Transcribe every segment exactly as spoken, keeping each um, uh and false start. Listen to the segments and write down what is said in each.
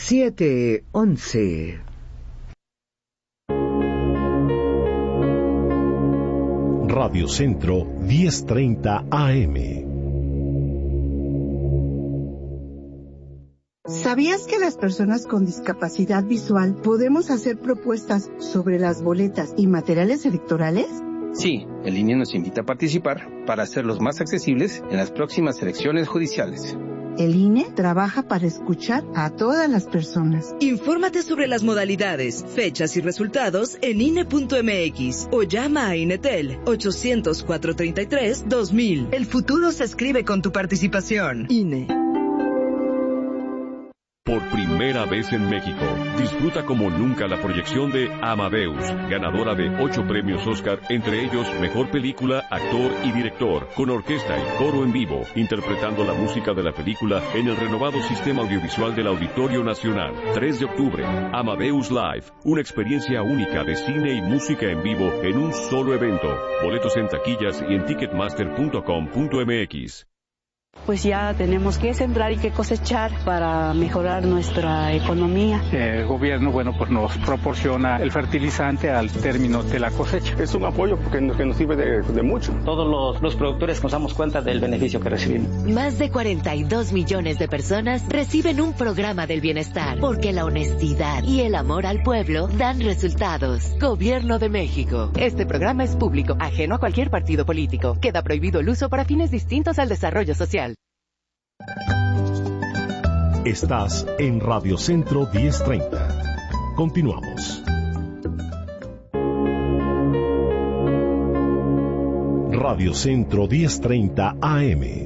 siete once. Radio Centro diez treinta A M. ¿Sabías que las personas con discapacidad visual podemos hacer propuestas sobre las boletas y materiales electorales? Sí, el I N E nos invita a participar para hacerlos más accesibles en las próximas elecciones judiciales. El I N E trabaja para escuchar a todas las personas. Infórmate sobre las modalidades, fechas y resultados en I N E punto M X o llama a INETEL ochocientos, cuatrocientos treinta y tres, dos mil. El futuro se escribe con tu participación. I N E. Por primera vez en México, disfruta como nunca la proyección de Amadeus, ganadora de ocho premios Oscar, entre ellos Mejor Película, Actor y Director, con orquesta y coro en vivo, interpretando la música de la película en el renovado sistema audiovisual del Auditorio Nacional. tres de octubre, Amadeus Live, una experiencia única de cine y música en vivo en un solo evento. Boletos en taquillas y en ticketmaster punto com punto m x. Pues ya tenemos que sembrar y que cosechar para mejorar nuestra economía. El gobierno, bueno, pues nos proporciona el fertilizante al término de la cosecha. Es un apoyo porque nos, que nos sirve de, de mucho. Todos los, los productores nos damos cuenta del beneficio que recibimos. Más de cuarenta y dos millones de personas reciben un programa del bienestar, porque la honestidad y el amor al pueblo dan resultados. Gobierno de México. Este programa es público, ajeno a cualquier partido político. Queda prohibido el uso para fines distintos al desarrollo social. Estás en Radio Centro diez treinta. Continuamos. Radio Centro diez treinta A M.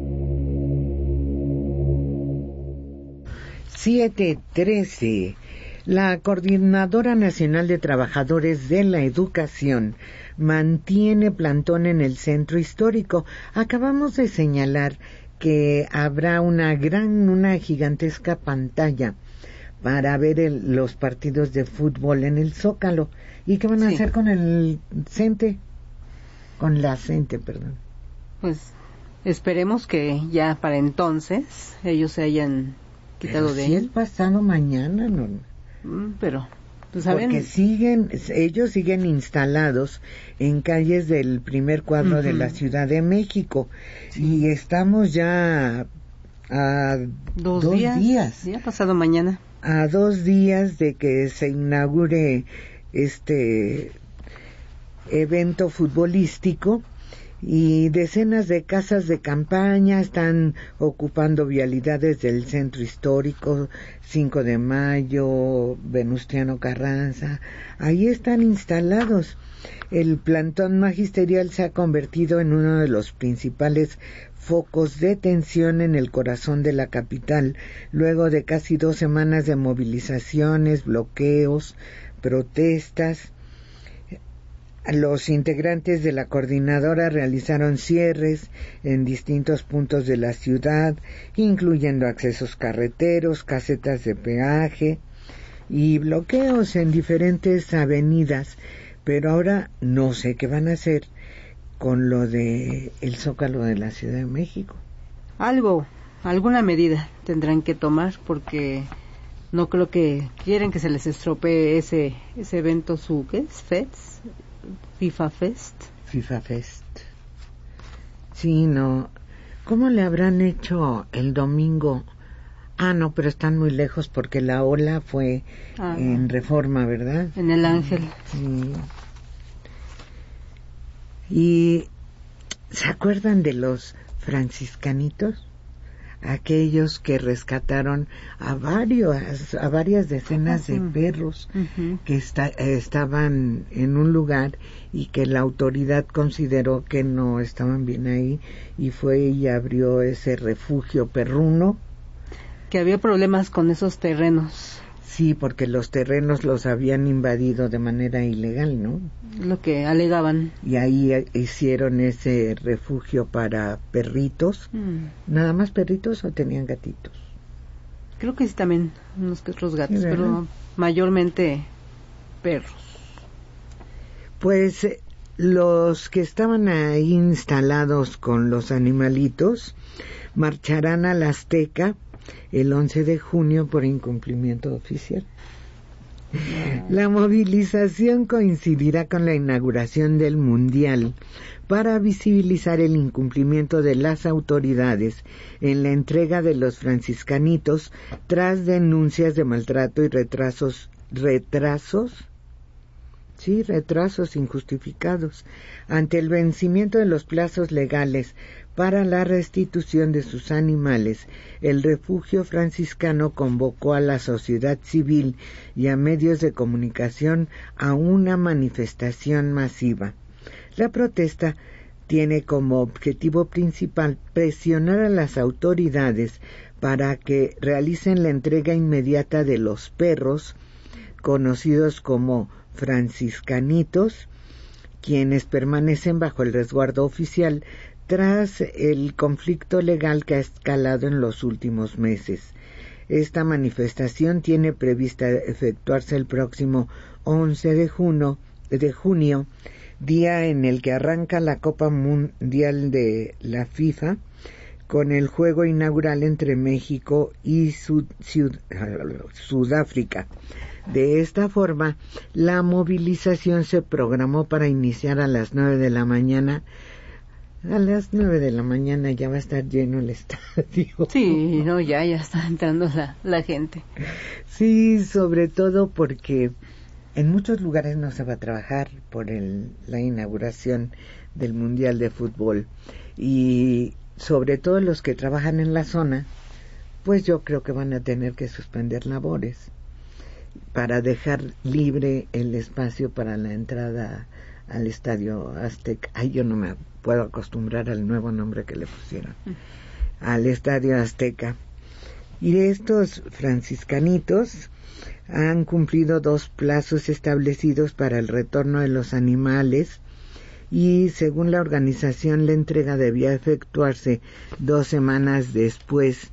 siete trece. La Coordinadora Nacional de Trabajadores de la Educación mantiene plantón en el centro histórico. Acabamos de señalar que habrá una gran, una gigantesca pantalla para ver el, los partidos de fútbol en el Zócalo. ¿Y qué van a sí. hacer con el CENTE? Con la CENTE, perdón. Pues esperemos que ya para entonces ellos se hayan quitado Pero de si él. es pasado mañana, ¿no? Mm, pero... Pues, ¿saben? Porque siguen, ellos siguen instalados en calles del primer cuadro uh-huh. de la Ciudad de México sí. y estamos ya a dos, dos días, días, ya pasado mañana, a dos días de que se inaugure este evento futbolístico. Y decenas de casas de campaña están ocupando vialidades del centro histórico, cinco de mayo, Venustiano Carranza. Ahí están instalados. El plantón magisterial se ha convertido en uno de los principales focos de tensión en el corazón de la capital, luego de casi dos semanas de movilizaciones, bloqueos, protestas. Los integrantes de la coordinadora realizaron cierres en distintos puntos de la ciudad, incluyendo accesos carreteros, casetas de peaje y bloqueos en diferentes avenidas. Pero ahora no sé qué van a hacer con lo de el Zócalo de la Ciudad de México. Algo, alguna medida tendrán que tomar porque no creo que quieren que se les estropee ese ese evento, su ¿qué es? FETS. FIFA Fest. FIFA Fest. Sí, no. ¿Cómo le habrán hecho el domingo? Ah, no, pero están muy lejos porque la ola fue ah, en Reforma, ¿verdad? En el Ángel. Sí. ¿Y se acuerdan de los franciscanitos? Aquellos que rescataron a varios, a varias decenas de perros uh-huh. que está, estaban en un lugar y que la autoridad consideró que no estaban bien ahí y fue y abrió ese refugio perruno. Que había problemas con esos terrenos. Sí, porque los terrenos los habían invadido de manera ilegal, ¿no? Lo que alegaban. Y ahí hicieron ese refugio para perritos. Mm. ¿Nada más perritos o tenían gatitos? Creo que sí también, unos que otros gatos, sí, pero mayormente perros. Pues los que estaban ahí instalados con los animalitos marcharán a la Azteca el once de junio por incumplimiento oficial. La movilización coincidirá con la inauguración del Mundial para visibilizar el incumplimiento de las autoridades en la entrega de los franciscanitos tras denuncias de maltrato y retrasos, retrasos, sí, retrasos injustificados ante el vencimiento de los plazos legales para la restitución de sus animales. El refugio franciscano convocó a la sociedad civil y a medios de comunicación a una manifestación masiva. La protesta tiene como objetivo principal presionar a las autoridades para que realicen la entrega inmediata de los perros, conocidos como franciscanitos, quienes permanecen bajo el resguardo oficial tras el conflicto legal que ha escalado en los últimos meses. Esta manifestación tiene prevista efectuarse el próximo once de junio, de junio, día en el que arranca la Copa Mundial de la FIFA, con el juego inaugural entre México y Sud, Sud, Sudáfrica. De esta forma, la movilización se programó para iniciar a las nueve de la mañana. A las nueve de la mañana ya va a estar lleno el estadio. Sí, no, ya, ya está entrando la, la gente. Sí, sobre todo porque en muchos lugares no se va a trabajar por el, la inauguración del Mundial de Fútbol. Y sobre todo los que trabajan en la zona, pues yo creo que van a tener que suspender labores para dejar libre el espacio para la entrada al Estadio Azteca. Ay, yo no me puedo acostumbrar al nuevo nombre que le pusieron. Al Estadio Azteca. Y estos franciscanitos han cumplido dos plazos establecidos para el retorno de los animales y, según la organización, la entrega debía efectuarse dos semanas después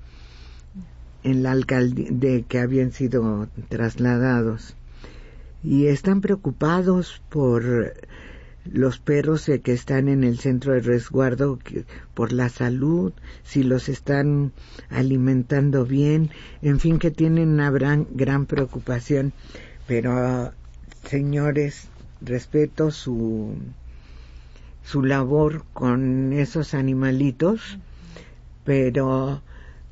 en la alcaldía de que habían sido trasladados. Y están preocupados por los perros que están en el centro de resguardo, que, por la salud, si los están alimentando bien, en fin, que tienen una gran, gran preocupación. Pero, señores, respeto su, su labor con esos animalitos, pero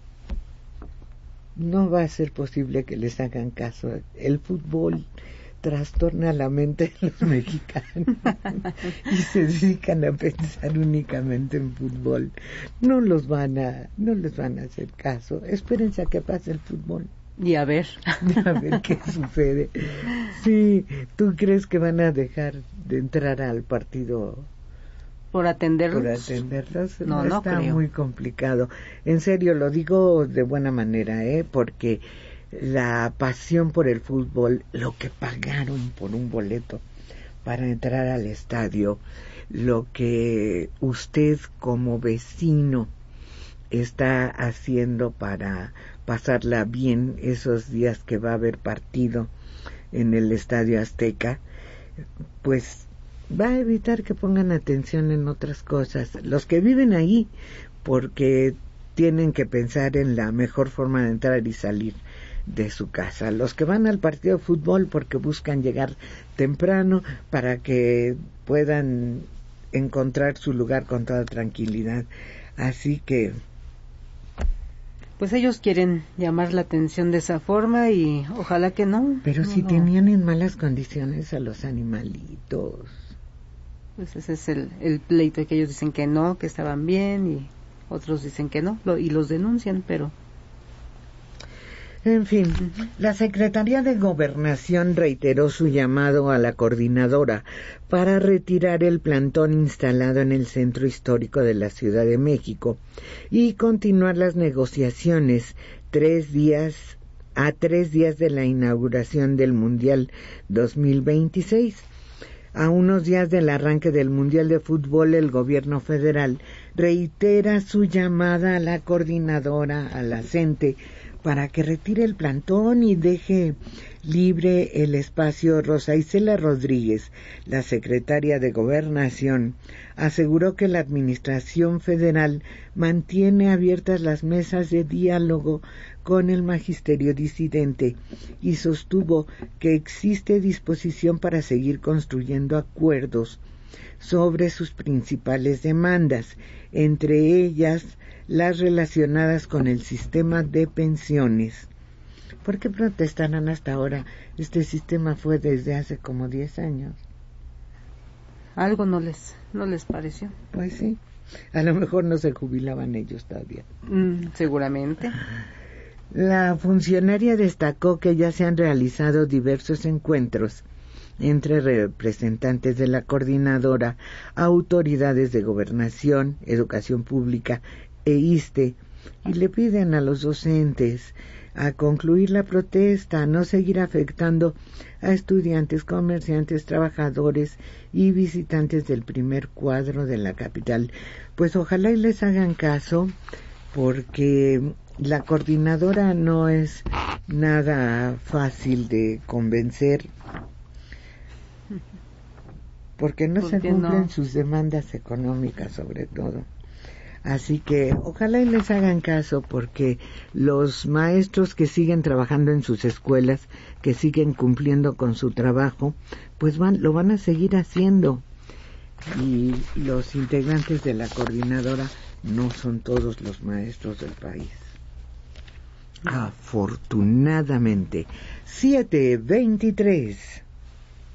no va a ser posible que les hagan caso. El fútbol trastorna la mente de los mexicanos y se dedican a pensar únicamente en fútbol. No los van a, no les van a hacer caso. Espérense a que pase el fútbol. Y a ver. A ver qué sucede. Sí, ¿tú crees que van a dejar de entrar al partido por atenderlos? Por atenderlos. No, no está creo. Muy complicado. En serio, lo digo de buena manera, ¿eh? Porque la pasión por el fútbol, lo que pagaron por un boleto para entrar al estadio, lo que usted como vecino está haciendo para pasarla bien esos días que va a haber partido en el Estadio Azteca, pues va a evitar que pongan atención en otras cosas. Los que viven ahí, porque tienen que pensar en la mejor forma de entrar y salir de su casa. Los que van al partido de fútbol porque buscan llegar temprano para que puedan encontrar su lugar con toda tranquilidad. Así que pues ellos quieren llamar la atención de esa forma y ojalá que no. Pero no, si no. tenían en malas condiciones a los animalitos. Pues ese es el, el pleito, que ellos dicen que no, que estaban bien y otros dicen que no, lo, y los denuncian, pero en fin, uh-huh. La Secretaría de Gobernación reiteró su llamado a la coordinadora para retirar el plantón instalado en el centro histórico de la Ciudad de México y continuar las negociaciones tres días a tres días de la inauguración del Mundial dos mil veintiséis. A unos días del arranque del Mundial de Fútbol, el gobierno federal reitera su llamada a la coordinadora, a la CENTE, para que retire el plantón y deje libre el espacio. Rosa Isela Rodríguez, la secretaria de Gobernación, aseguró que la Administración Federal mantiene abiertas las mesas de diálogo con el magisterio disidente y sostuvo que existe disposición para seguir construyendo acuerdos sobre sus principales demandas, entre ellas las relacionadas con el sistema de pensiones. ¿Por qué protestarán hasta ahora? Este sistema fue desde hace como diez años. Algo no les, no les pareció. Pues sí, a lo mejor no se jubilaban ellos todavía. Mm, seguramente. La funcionaria destacó que ya se han realizado diversos encuentros entre representantes de la coordinadora, autoridades de gobernación, educación pública e ISSSTE, y le piden a los docentes a concluir la protesta, a no seguir afectando a estudiantes, comerciantes, trabajadores y visitantes del primer cuadro de la capital. Pues ojalá y les hagan caso, porque la coordinadora no es nada fácil de convencer, porque no se cumplen no? sus demandas económicas, sobre todo. Así que ojalá y les hagan caso, porque los maestros que siguen trabajando en sus escuelas, que siguen cumpliendo con su trabajo, pues van, lo van a seguir haciendo. Y los integrantes de la coordinadora no son todos los maestros del país. Afortunadamente. siete veintitrés.